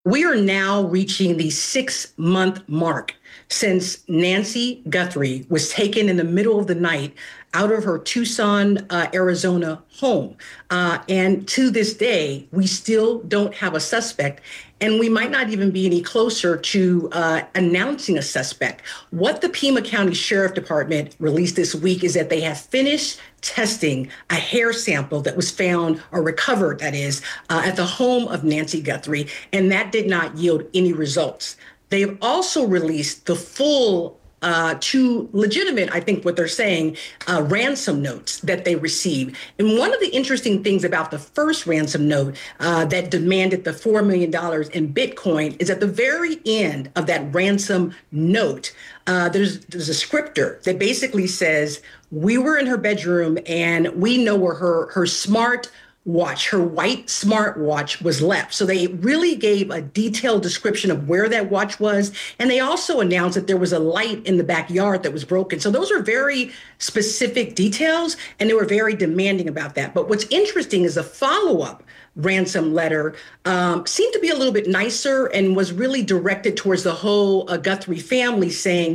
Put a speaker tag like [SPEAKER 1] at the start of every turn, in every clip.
[SPEAKER 1] We are now reaching the 6-month mark since Nancy Guthrie was taken in the middle of the night out of her Tucson, Arizona home. And to this day, we still don't have a suspect, and we might not even be any closer to announcing a suspect. What the Pima County Sheriff Department released this week is that they have finished testing a hair sample that was found, or recovered, that is, at the home of Nancy Guthrie, and that did not yield any results. They've also released the full two legitimate, I think what they're saying, ransom notes that they received. And one of the interesting things about the first ransom note that demanded the $4 million in Bitcoin is at the very end of that ransom note, there's a scripter that basically says, we were in her bedroom and we know where her smart watch, her white smartwatch, was left. So they really gave a detailed description of where that watch was. And they also announced that there was a light in the backyard that was broken. So those are very specific details, and they were very demanding about that. But what's interesting is the follow-up ransom letter seemed to be a little bit nicer and was really directed towards the whole Guthrie family, saying,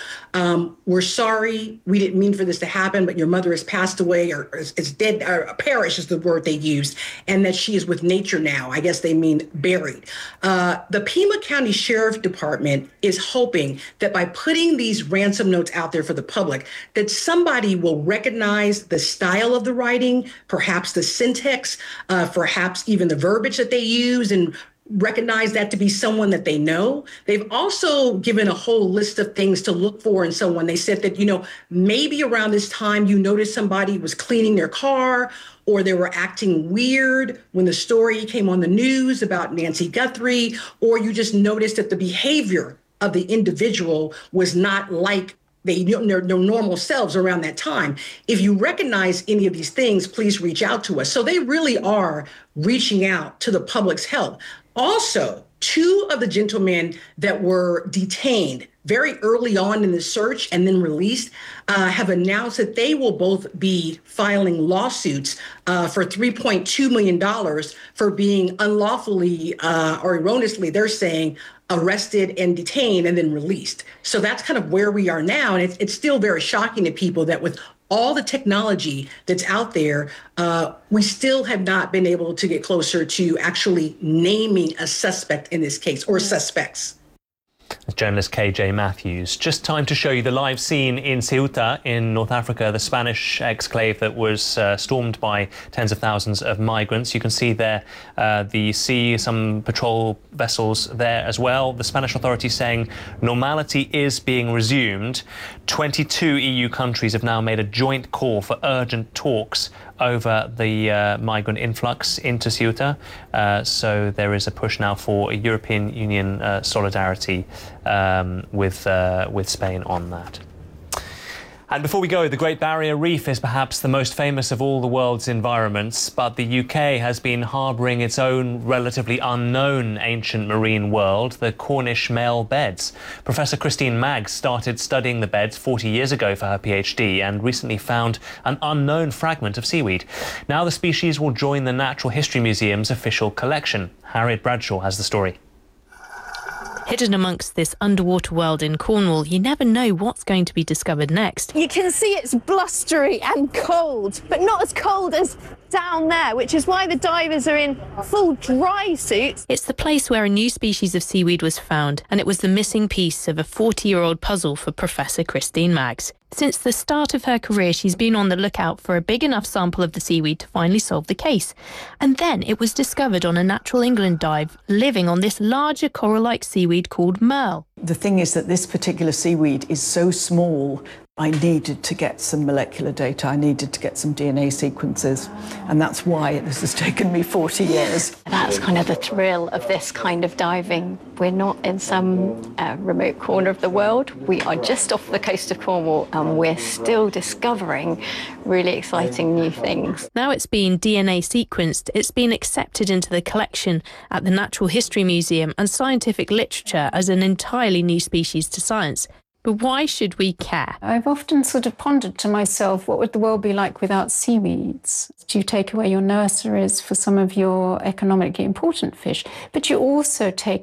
[SPEAKER 1] we're sorry, we didn't mean for this to happen, but your mother has passed away, or is dead, or perished is the word they used, and that she is with nature now. I guess they mean buried. The Pima County Sheriff Department is hoping that by putting these ransom notes out there for the public, that somebody will recognize the style of the writing, perhaps the syntax, perhaps even the verbiage that they use, and recognize that to be someone that they know. They've also given a whole list of things to look for in someone. They said that, maybe around this time you noticed somebody was cleaning their car, or they were acting weird when the story came on the news about Nancy Guthrie, or you just noticed that the behavior of the individual was not like their normal selves around that time. If you recognize any of these things, please reach out to us. So they really are reaching out to the public's help. Also, two of the gentlemen that were detained very early on in the search and then released have announced that they will both be filing lawsuits for $3.2 million for being unlawfully or erroneously, they're saying, arrested and detained and then released. So that's kind of where we are now. And it's still very shocking to people that with all the technology that's out there, we still have not been able to get closer to actually naming a suspect in this case, or suspects.
[SPEAKER 2] Journalist KJ Matthews. Just time to show you the live scene in Ceuta in North Africa, the Spanish exclave that was stormed by tens of thousands of migrants. You can see there the sea, some patrol vessels there as well. The Spanish authorities saying normality is being resumed. 22 EU countries have now made a joint call for urgent talks over the migrant influx into Ceuta. So there is a push now for a European Union solidarity with Spain on that. And before we go, the Great Barrier Reef is perhaps the most famous of all the world's environments, but the UK has been harbouring its own relatively unknown ancient marine world, the Cornish male beds. Professor Christine Maggs started studying the beds 40 years ago for her PhD and recently found an unknown fragment of seaweed. Now the species will join the Natural History Museum's official collection. Harriet Bradshaw has the story.
[SPEAKER 3] Hidden amongst this underwater world in Cornwall, you never know what's going to be discovered next.
[SPEAKER 4] You can see it's blustery and cold, but not as cold as down there, which is why the divers are in full dry suits.
[SPEAKER 3] It's the place where a new species of seaweed was found, and it was the missing piece of a 40-year-old puzzle for Professor Christine Maggs. Since the start of her career, she's been on the lookout for a big enough sample of the seaweed to finally solve the case. And then it was discovered on a Natural England dive, living on this larger coral-like seaweed called merle.
[SPEAKER 5] The thing is that this particular seaweed is so small, I needed to get some molecular data, I needed to get some DNA sequences, and that's why this has taken me 40 years.
[SPEAKER 6] That's kind of the thrill of this kind of diving. We're not in some remote corner of the world. We are just off the coast of Cornwall, and we're still discovering really exciting new things.
[SPEAKER 3] Now it's been DNA sequenced, it's been accepted into the collection at the Natural History Museum and scientific literature as an entirely new species to science. But why should we care?
[SPEAKER 7] I've often sort of pondered to myself, what would the world be like without seaweeds? Do you take away your nurseries for some of your economically important fish, but you also take